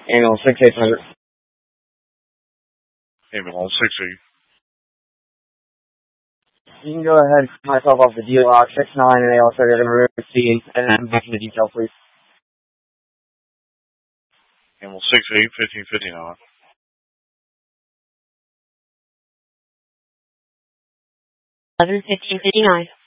Animal 6800. Animal 68. You can go ahead and put myself off the deal lock 69 and AL 30 in room C, and then back to the detail, please. Animal 68, 1559. 11-15-59.